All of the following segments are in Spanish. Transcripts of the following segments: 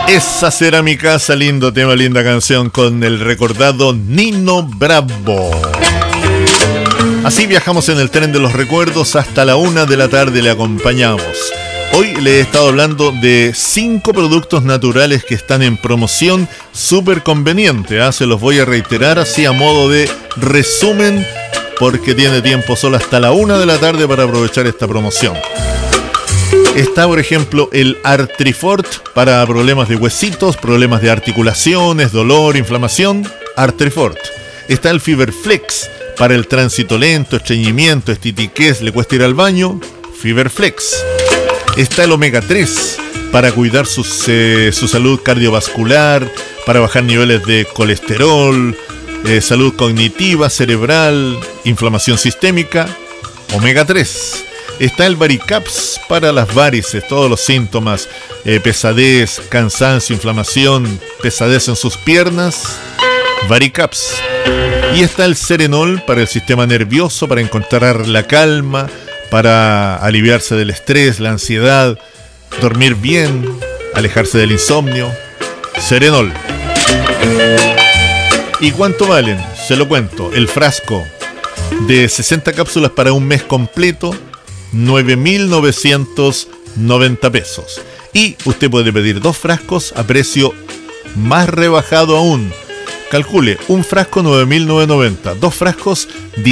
Esa será mi casa, lindo tema, linda canción con el recordado Nino Bravo. Así viajamos en el tren de los recuerdos hasta la 1 de la tarde, le acompañamos. Hoy le he estado hablando de 5 productos naturales que están en promoción súper conveniente. Se los voy a reiterar así a modo de resumen porque tiene tiempo solo hasta la 1 de la tarde para aprovechar esta promoción. Está, por ejemplo, el Artrifort para problemas de huesitos, problemas de articulaciones, dolor, inflamación. Artrifort. Está el Fiberflex para el tránsito lento, estreñimiento, estitiquez, le cuesta ir al baño. Fiberflex. Está el Omega 3 para cuidar su salud cardiovascular, para bajar niveles de colesterol, salud cognitiva, cerebral, inflamación sistémica. Omega 3. Está el Varicaps para las varices, todos los síntomas, pesadez, cansancio, inflamación, pesadez en sus piernas. Varicaps. Y está el Serenol para el sistema nervioso, para encontrar la calma, para aliviarse del estrés, la ansiedad, dormir bien, alejarse del insomnio. Serenol. ¿Y cuánto valen? Se lo cuento. El frasco de 60 cápsulas para un mes completo, 9.990 pesos. Y usted puede pedir 2 frascos a precio más rebajado aún. Calcule, un frasco 9.990, 2 frascos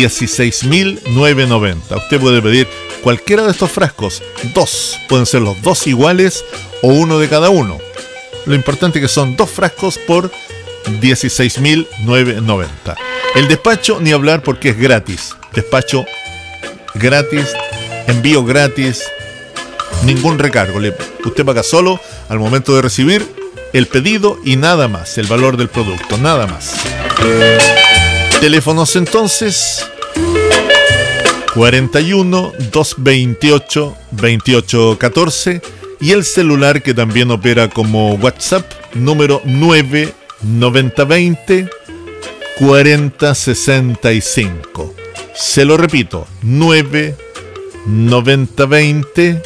16.990. Usted puede pedir cualquiera de estos frascos, 2. Pueden ser los 2 iguales o uno de cada uno. Lo importante es que son 2 frascos por 16.990. El despacho, ni hablar porque es gratis. Despacho gratis, envío gratis, ningún recargo. Usted paga solo al momento de recibir el pedido y nada más, el valor del producto, nada más. Teléfonos entonces 41 228 2814 y el celular que también opera como WhatsApp, número 99020 4065. Se lo repito, 99020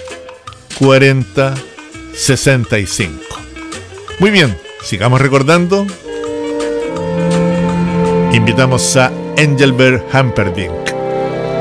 4065. Muy bien, sigamos recordando. Invitamos a Engelbert Humperdinck.